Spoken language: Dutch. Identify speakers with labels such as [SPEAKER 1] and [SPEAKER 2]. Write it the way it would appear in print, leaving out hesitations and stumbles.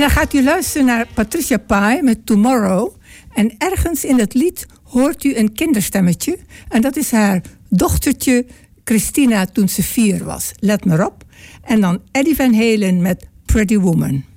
[SPEAKER 1] dan gaat u luisteren naar Patricia Pai met Tomorrow. En ergens in het lied hoort u een kinderstemmetje. En dat is haar dochtertje Christina toen ze 4 was. Let maar op. En dan Eddie Van Halen met Pretty Woman.